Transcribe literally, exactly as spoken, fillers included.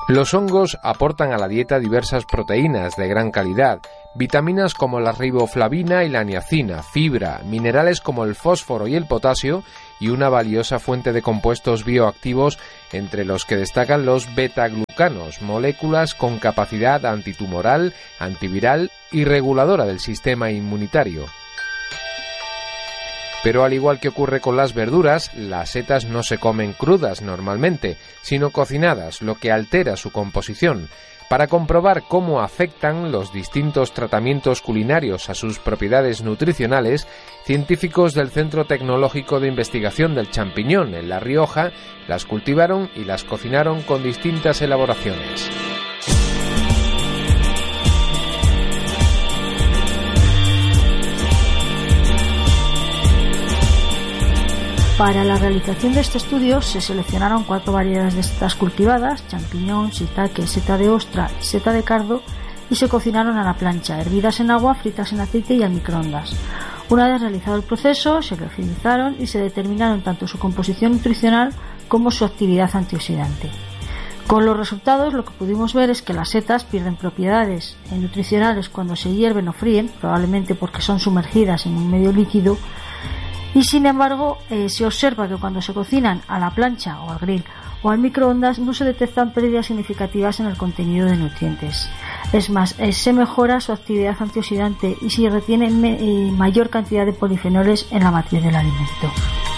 Los hongos aportan a la dieta diversas proteínas de gran calidad, vitaminas como la riboflavina y la niacina, fibra, minerales como el fósforo y el potasio y una valiosa fuente de compuestos bioactivos entre los que destacan los betaglucanos, moléculas con capacidad antitumoral, antiviral y reguladora del sistema inmunitario. Pero al igual que ocurre con las verduras, las setas no se comen crudas normalmente, sino cocinadas, lo que altera su composición. Para comprobar cómo afectan los distintos tratamientos culinarios a sus propiedades nutricionales, científicos del Centro Tecnológico de Investigación del Champiñón, en La Rioja, las cultivaron y las cocinaron con distintas elaboraciones. Para la realización de este estudio se seleccionaron cuatro variedades de setas cultivadas: champiñón, shiitake, seta de ostra y seta de cardo, y se cocinaron a la plancha, hervidas en agua, fritas en aceite y al microondas. Una vez realizado el proceso, se refrigeraron y se determinaron tanto su composición nutricional como su actividad antioxidante. Con los resultados, lo que pudimos ver es que las setas pierden propiedades nutricionales cuando se hierven o fríen, probablemente porque son sumergidas en un medio líquido, y sin embargo eh, se observa que cuando se cocinan a la plancha o al grill o al microondas no se detectan pérdidas significativas en el contenido de nutrientes. Es más, eh, se mejora su actividad antioxidante y se retiene me, eh, mayor cantidad de polifenoles en la matriz del alimento.